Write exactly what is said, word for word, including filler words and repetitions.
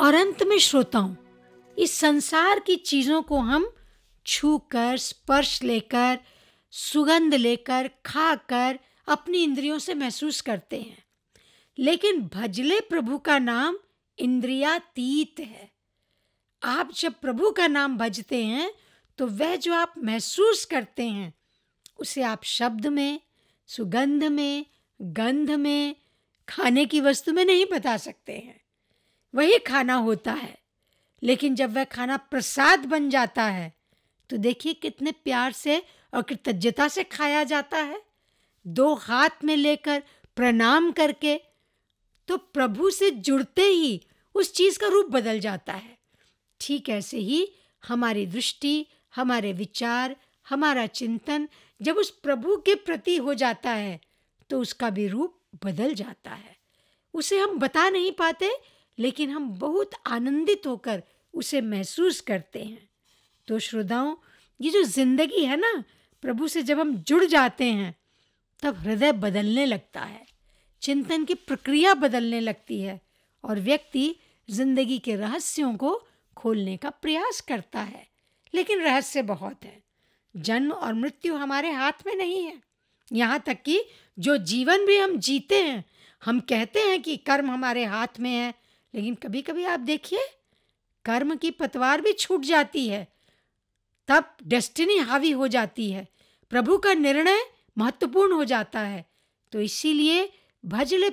और अंत में श्रोताओं, इस संसार की चीजों को हम छूकर, स्पर्श लेकर, सुगंध लेकर, खाकर अपनी इंद्रियों से महसूस करते हैं, लेकिन भजले प्रभु का नाम इंद्रियातीत है। आप जब प्रभु का नाम भजते हैं तो वह जो आप महसूस करते हैं उसे आप शब्द में, सुगंध में, गंध में, खाने की वस्तु में नहीं बता सकते हैं। वही खाना होता है, लेकिन जब वह खाना प्रसाद बन जाता है तो देखिए कितने प्यार से और कृतज्ञता से खाया जाता है, दो हाथ में लेकर, प्रणाम करके। तो प्रभु से जुड़ते ही उस चीज का रूप बदल जाता है। ठीक ऐसे ही हमारी दृष्टि, हमारे विचार, हमारा चिंतन जब उस प्रभु के प्रति हो जाता है तो उसका भी रूप बदल जाता है। उसे हम बता नहीं पाते, लेकिन हम बहुत आनंदित होकर उसे महसूस करते हैं। तो श्रोताओं, ये जो जिंदगी है ना, प्रभु से जब हम जुड़ जाते हैं तब हृदय बदलने लगता है, चिंतन की प्रक्रिया बदलने लगती है और व्यक्ति जिंदगी के रहस्यों को खोलने का प्रयास करता है। लेकिन रहस्य बहुत है। जन्म और मृत्यु हमारे हाथ में नहीं है। यहाँ तक कि जो जीवन भी हम जीते हैं, हम कहते हैं कि कर्म हमारे हाथ में है, लेकिन कभी कभी आप देखिए कर्म की पतवार भी छूट जाती है, तब डेस्टिनी हावी हो जाती है, प्रभु का निर्णय महत्वपूर्ण हो जाता है। तो इसीलिए भजले